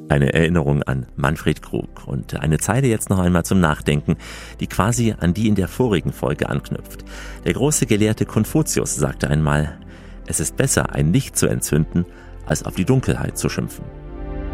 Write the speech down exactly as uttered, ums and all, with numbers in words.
Eine Erinnerung an Manfred Krug und eine Zeile jetzt noch einmal zum Nachdenken, die quasi an die in der vorigen Folge anknüpft. Der große Gelehrte Konfuzius sagte einmal: Es ist besser, ein Licht zu entzünden, als auf die Dunkelheit zu schimpfen.